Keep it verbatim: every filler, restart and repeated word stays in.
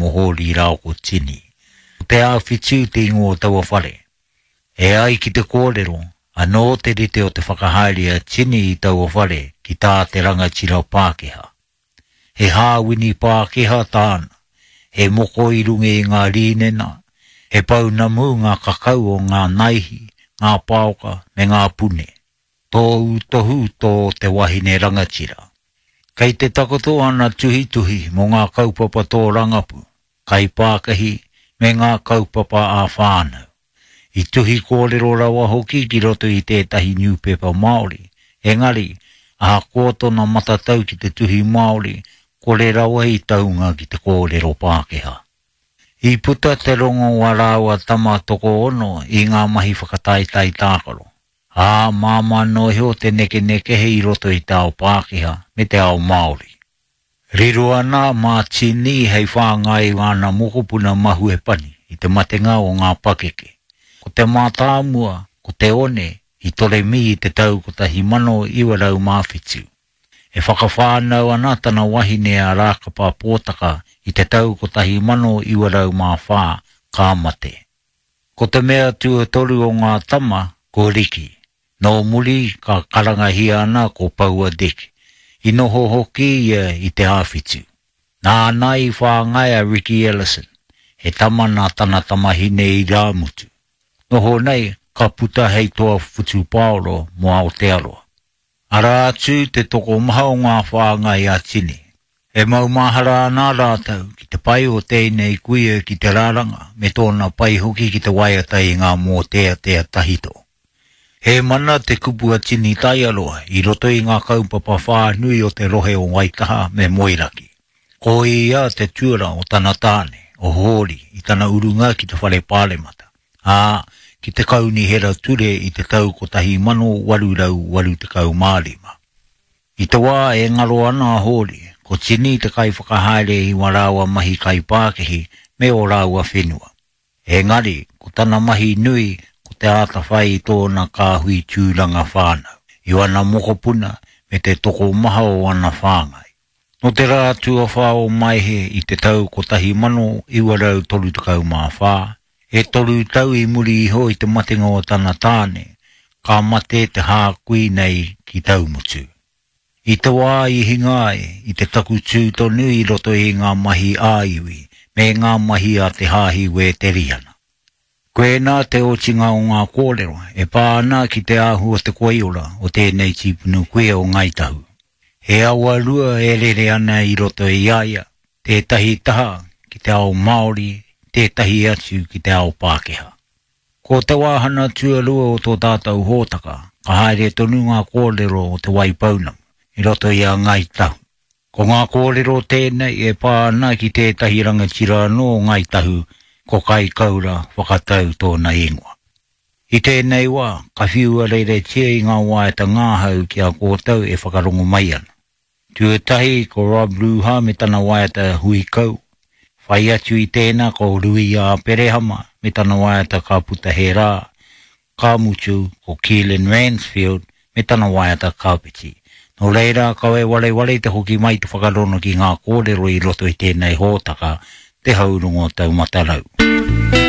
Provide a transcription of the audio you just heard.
mohori rao ko tini. Te a whitu te ingo taua whare. E ai ki te kōrero, anō te rite o te whakahaere a tini i taua whare ki tā te ranga tirau Pākehā. He hāwini Pākehā tāna, he moko i runge i ngā rīnena, he pau namu ngā kakau o ngā naihi, ngā pāoka me ngā pune. Tō utohu tō te wahine rangatira. Kei te takoto ana tuhi tuhi mo ngā kaupapa tō rangapu, kai Pākahi me ngā kaupapa a whānau. I tuhi kōrero rawa hoki ki roto i tētahi newspaper Māori, engari, a kōtona matatau ki te tuhi Māori, kore rawa i taunga ki te kōrero Pākehā. I puta te rongo warawa tama toko ono i ngā mahi whakataitai tākaro. A māma no heo te neke neke he i roto i tāo Pākehā me te ao Māori. Riru ana mā tini hei whāngai ngāna mokopuna mahu e pani i te matenga o ngā pakeke. Ko te mātāmua, ko te one, i tore mi i te tau ko tahi mano iwa rau māwhitu. E whakawhānau ana tana wahine a rākapa pōtaka i te tau ko tahi mano iwa rau māwhā kāmate. Ko te mea tua toru o ngā tama, ko riki. No muri ka karangahi ana ko paua deki. I noho hoki ia i te hawhitu. Nā nai whāngai a Ricky Ellison, he tama nā tana tamahine i rāmutu. Noho nei, ka puta hei toa futu Paolo mo Aotearoa. Ara atu te toko maha o ngā whāngai a tini. E mau mahara anā rātau ki te pai o tēnei kuia ki te rāranga me tōna pai hoki ki te waiatai ngā mō tea tea tahito. He mana te kupu a tini taiaroa i roto i ngā kaupapa whānui o te rohe o Waikaha me Moiraki. Ko ia te tuara o tana tāne, o hori, i tana urunga ki te whare pāremata. Ā, ki te kauni hera ture i te tau ko tahi mano waru rau waru te kau mārima. I te wā e ngaro ana hori, ko tini te kai whakahaere i warawa mahi kai Pākehi me o raua whenua. E ngari, ko tana mahi nui, ko te ata whai tōna kāhui tūranga whānau, i wana mokopuna me te toko maha o ana whāngai. No te rātua whāo maihe i te tau ko tahi mano i warau tolu te kau mā whā, e toru tau i muri iho i te matenga o tana tāne, ka mate te hākui nei ki taumutu. I te wā i hingae, i te taku tūtonu i roto i ngā mahi āiwi, me ngā mahi a te hāhi we te riana. Koe nā te otinga o ngā kōrero, e pāna ki te āhua te koiora o tēnei tipunu koe o ngaitahu. He awa rua e rere ana i roto i aia, te tahi taha ki te ao Māori, tētahi atu ki te ao Pākehā. Ko te wāhana tuarua o tō tātou hōtaka, ka haere tonu ngā kōrero o te Waipaunam, i roto i a Ngaitahu. Ko ngā kōrero tēnei e pāna ki tētahi rangatira no Ngaitahu, ko kai kaura whakatau tōna ingoa. I tēnei wā, ka whiua reire tia i ngā waeta ngāhau ki a kōtau e whakarongo mai ana. Tuatahi ko Rob Ruha me tana waeta hui kau. Whai atu i tēnā ko Rui a Perehama me tana waiata ka puta he rā. Ka mutu ko Keelan Mansfield me tana waiata ka piti. No reira kawe wale wale te hoki mai te whakarono ki ngā kōrero i roto i tēnei hōtaka te haurungo tau matarau.